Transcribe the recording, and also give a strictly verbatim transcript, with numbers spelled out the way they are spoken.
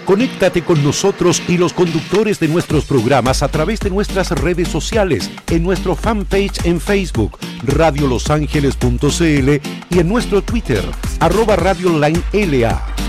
Conéctate con nosotros y los conductores de nuestros programas a través de nuestras redes sociales, en nuestro fanpage en Facebook, radio los ángeles punto c l, y en nuestro Twitter, arroba Radio Online L A.